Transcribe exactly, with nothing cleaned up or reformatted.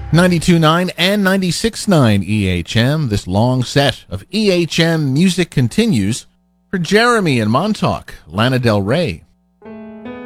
ninety-two point nine and ninety-six point nine E H M. This long set of E H M music continues for Jeremy and Montauk, Lana Del Rey.